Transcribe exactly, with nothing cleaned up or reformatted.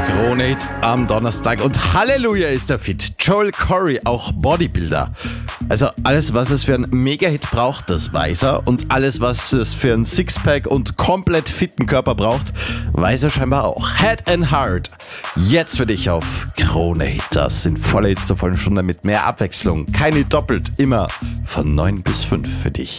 Krone-Hit am Donnerstag und Halleluja ist er fit. Joel Corry, auch Bodybuilder. Also alles, was es für einen Mega-Hit braucht, das weiß er. Und alles, was es für einen Sixpack und komplett fitten Körper braucht, weiß er scheinbar auch. Head and Heart. Jetzt für dich auf Krone-Hit. Das sind volle Hits zur vollen Stunde mit mehr Abwechslung. Keine doppelt, immer von neun bis fünf für dich.